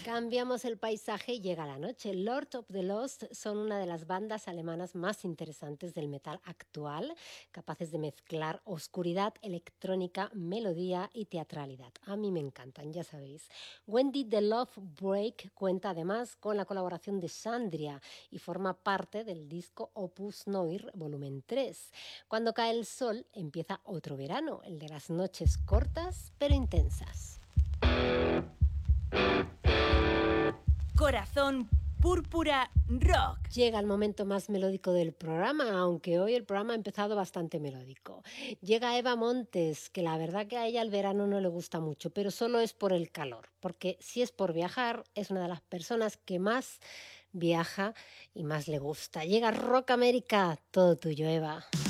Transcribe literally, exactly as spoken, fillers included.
Cambiamos el paisaje y llega la noche. Lord of the Lost son una de las bandas alemanas más interesantes del metal actual, capaces de mezclar oscuridad, electrónica, melodía y teatralidad. A mí me encantan, ya sabéis. When Did the Love Break cuenta además con la colaboración de Sandria y forma parte del disco Opus Noir volumen tres. Cuando cae el sol empieza otro verano, el de las noches cortas pero intensas. Corazón Púrpura Rock. Llega el momento más melódico del programa, aunque hoy el programa ha empezado bastante melódico. Llega Eva Montes, que la verdad que a ella el verano no le gusta mucho, pero solo es por el calor, porque si es por viajar, es una de las personas que más viaja y más le gusta. Llega Rock América, todo tuyo, Eva.